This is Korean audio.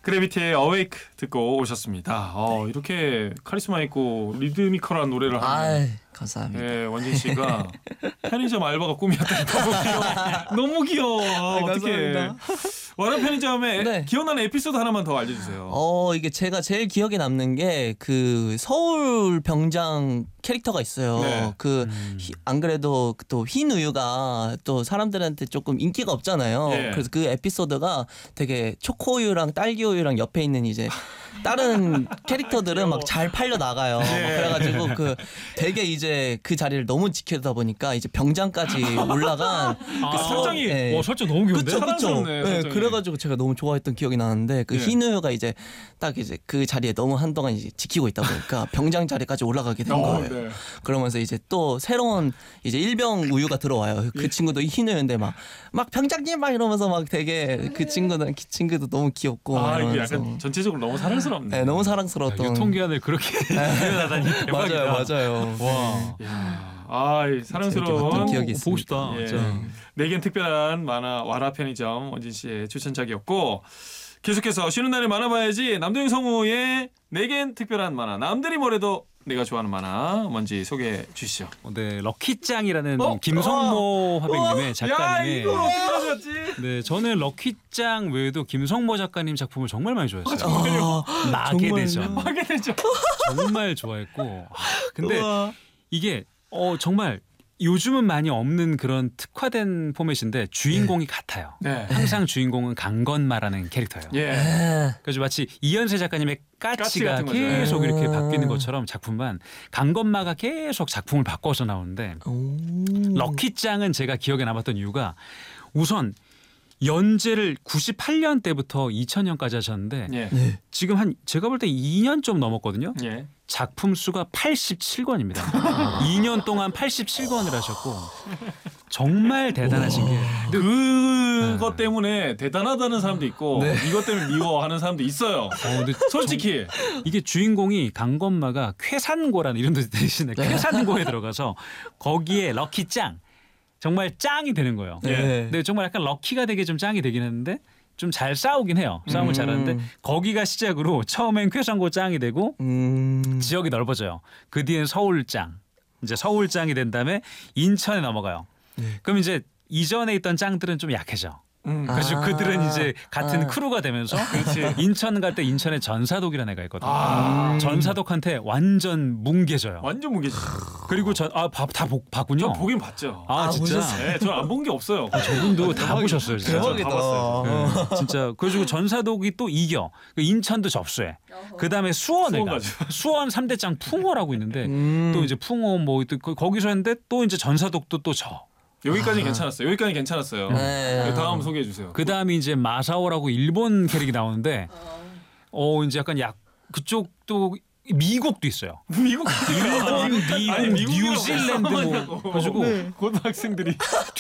그래비티의 어웨이크 듣고 오셨습니다. 이렇게 카리스마 있고 리드미컬한 노래를 하는 감사합니다. 네, 원진 씨가 편의점 알바가 꿈이었다니 너무 귀여워. 어떻게 와라 편의점에 네. 기억나는 에피소드 하나만 더 알려주세요. 이게 제가 제일 기억에 남는 게 그 서울 병장 캐릭터가 있어요. 네. 안 그래도 또 흰 우유가 또 사람들한테 조금 인기가 없잖아요. 예. 그래서 그 에피소드가 되게 초코우유랑 딸기우유랑 옆에 있는 이제 다른 캐릭터들은 막 잘 팔려 나가요. 예. 그래가지고 되게 이제 그 자리를 너무 지켜다 보니까 이제 병장까지 올라간 설정이 설정 너무 귀여운데? 그쵸. 사랑스럽네, 네, 설정이. 그래가지고 제가 너무 좋아했던 기억이 나는데 예. 흰우유가 이제 딱 이제 그 자리에 너무 한동안 이제 지키고 있다 보니까 병장 자리까지 올라가게 된 거예요. 네. 그러면서 이제 또 새로운 이제 일병 우유가 들어와요. 그 친구도 흰우유인데 막 병장님 막 이러면서 막 되게 그 친구도 너무 귀엽고 이거 이러면서. 약간 전체적으로 너무 사랑스럽네. 네, 너무 사랑스러웠던. 유통기한을 그렇게 표현하다니 대박이다. 맞아요. 와. 이 사랑스러운 봤던 기억이 있습니다. 보고 싶다. 예. 진짜. 내겐 특별한 만화 와라 편의점 원진 씨의 추천작이었고 계속해서 쉬는 날에 만화 봐야지 남도영 성우의 내겐 특별한 만화 남들이 뭐래도 내가 좋아하는 만화 뭔지 소개해 주시죠. 네, 럭키짱이라는 어? 김성모 화백님의 야 작가님의 이거 어떻게 하셨지? 네, 저는 럭키짱 외에도 김성모 작가님 작품을 정말 많이 좋아했어요. 정말요? 나게 되죠. 하게 되죠. 정말 좋아했고 근데 우와. 이게 정말 요즘은 많이 없는 그런 특화된 포맷인데 주인공이 같아요. 네. 항상 주인공은 강건마라는 캐릭터예요. 예. 그래서 마치 이현세 작가님의 까치 까치가 같은 거죠. 계속 이렇게 바뀌는 것처럼 작품만 강건마가 계속 작품을 바꿔서 나오는데 럭키짱은 제가 기억에 남았던 이유가 우선 연재를 98년 때부터 2000년까지 하셨는데 예. 지금 제가 볼 때 2년 좀 넘었거든요. 예. 작품 수가 87권입니다. 2년 동안 87권을 하셨고 정말 대단하신 게 그것 때문에 대단하다는 사람도 있고 이것 때문에 미워하는 사람도 있어요. 근데 솔직히 이게 주인공이 강건마가 쾌산고라는 이름도 대신에 쾌산고에 들어가서 거기에 럭키짱 정말 짱이 되는 거예요. 예. 근데 정말 약간 럭키가 되게 좀 짱이 되긴 했는데 좀 잘 싸우긴 해요. 싸움을 잘하는데 거기가 시작으로 처음엔 쾌산고 짱이 되고 지역이 넓어져요. 그 뒤엔 서울짱. 이제 서울짱이 된 다음에 인천에 넘어가요. 그럼 이제 이전에 있던 짱들은 좀 약해져. 그래서 그들은 이제 같은 크루가 되면서 인천 갈 때 인천에 전사독이라는 애가 있거든요. 전사독한테 완전 뭉개져요. 완전 무게지. 그리고 다 봤군요. 저 보긴 봤죠. 진짜. 네, 저는 안 본 게 없어요. 저분도 다 보셨어요. 진짜. 대박이다. 다 봤어요. 네, 진짜 그래가지고 전사독이 또 이겨. 인천도 접수해. 그 다음에 수원에 가. 수원 3대장 풍호라고 있는데 또 이제 풍호 뭐 거기서 했는데 또 이제 전사독도 또 져. 여기까지 괜찮았어요. 여기까지 괜찮았어요. 네. 다음 소개해 주세요. 그 다음에 이제 마사오라고 일본 캐릭이 나오는데 이제 약간 그쪽도 미국도 있어요. 미국 일본, 미국, 뉴질랜드 뭐. 그래가지고 고등학생들이